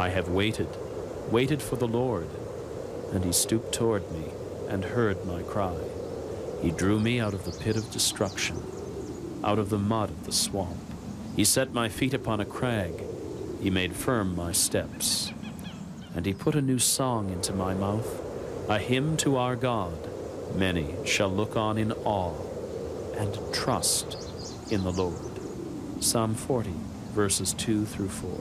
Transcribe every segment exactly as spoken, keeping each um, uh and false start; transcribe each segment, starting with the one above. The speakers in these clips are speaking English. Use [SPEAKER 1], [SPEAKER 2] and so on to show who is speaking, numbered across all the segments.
[SPEAKER 1] I have waited, waited for the Lord, and he stooped toward me and heard my cry. He drew me out of the pit of destruction, out of the mud of the swamp. He set my feet upon a crag. He made firm my steps. And he put a new song into my mouth, a hymn to our God. Many shall look on in awe and trust in the Lord. Psalm forty, verses two through four.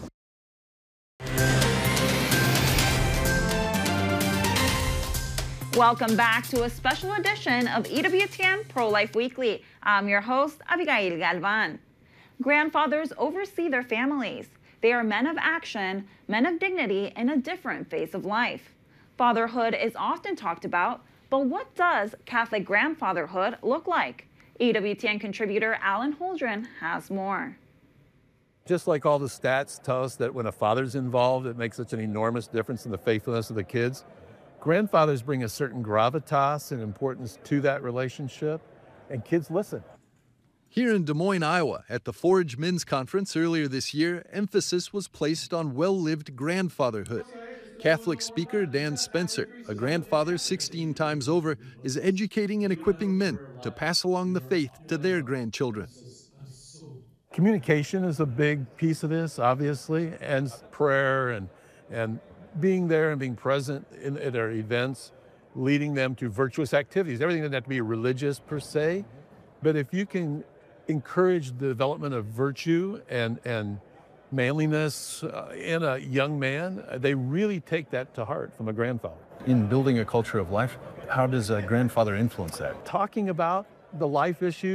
[SPEAKER 2] Welcome back to a special edition of E W T N Pro-Life Weekly. I'm your host, Abigail Galvan. Grandfathers oversee their families. They are men of action, men of dignity in a different phase of life. Fatherhood is often talked about, but what does Catholic grandfatherhood look like? E W T N contributor Alan Holdren has more.
[SPEAKER 3] Just like all the stats tell us that when a father's involved, it makes such an enormous difference in the faithfulness of the kids. Grandfathers bring a certain gravitas and importance to that relationship, and kids listen.
[SPEAKER 4] Here in Des Moines, Iowa, at the Forge Men's Conference earlier this year, emphasis was placed on well-lived grandfatherhood. Catholic speaker Dan Spencer, a grandfather sixteen times over, is educating and equipping men to pass along the faith to their grandchildren.
[SPEAKER 3] Communication is a big piece of this, obviously, and prayer and, and being there and being present in, at our events, leading them to virtuous activities. Everything doesn't have to be religious per se, but if you can encourage the development of virtue and, and manliness uh, in a young man, they really take that to heart from a grandfather.
[SPEAKER 5] In building a culture of life, how does a grandfather influence that?
[SPEAKER 3] Talking about the life issues